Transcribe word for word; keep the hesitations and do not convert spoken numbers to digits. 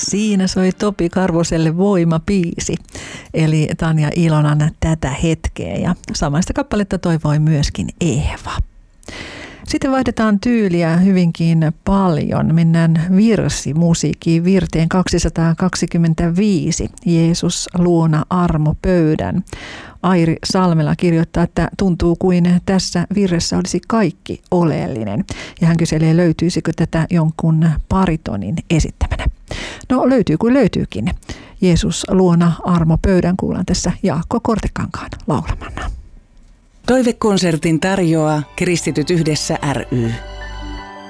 Siinä soi Topi Karvoselle Voimabiisi, eli Tanja Ilonan Tätä hetkeä, ja samaista kappaletta toivoi myöskin Eeva. Sitten vaihdetaan tyyliä hyvinkin paljon. Mennään virsimusiikkiin virteen kaksisataakaksikymmentäviisi. Jeesus luona armo pöydän. Airi Salmela kirjoittaa, että tuntuu kuin tässä virressä olisi kaikki oleellinen. Ja hän kyselee, löytyisikö tätä jonkun paritonin esittämänä. No löytyy kuin löytyykin. Jeesus luona armo pöydän kuullaan tässä Jaakko Kortekankaan laulamana. Toivekonsertin tarjoaa Kristityt yhdessä ry.